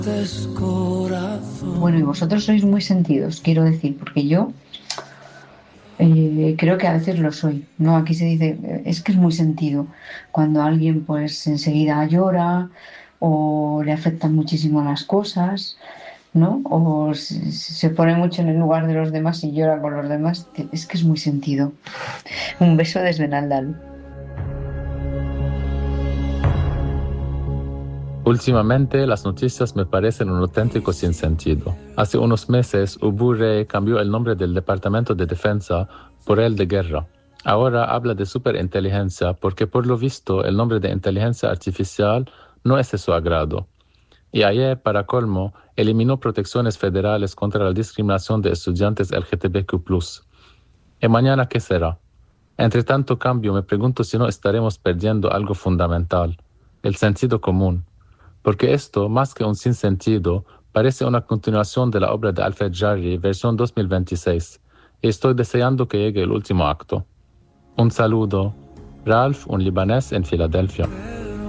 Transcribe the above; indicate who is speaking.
Speaker 1: Bueno, y vosotros sois muy sentidos, quiero decir, porque yo creo que a veces lo soy. No, aquí se dice, es que es muy sentido. Cuando alguien pues enseguida llora o le afectan muchísimo las cosas, ¿no? O se pone mucho en el lugar de los demás y llora con los demás, es que es muy sentido. Un beso desde Naldal.
Speaker 2: Últimamente las noticias me parecen un auténtico sinsentido. Hace unos meses Ubure cambió el nombre del Departamento de Defensa por el de Guerra. Ahora habla de superinteligencia porque por lo visto el nombre de inteligencia artificial no es de su agrado. Y ayer, para colmo, eliminó protecciones federales contra la discriminación de estudiantes LGTBQ+. ¿Y mañana qué será? Entre tanto cambio, me pregunto si no estaremos perdiendo algo fundamental, el sentido común. Porque esto, más que un sinsentido, parece una continuación de la obra de Alfred Jarry, versión 2026, y estoy deseando que llegue el último acto. Un saludo. Ralph, un libanés en Filadelfia.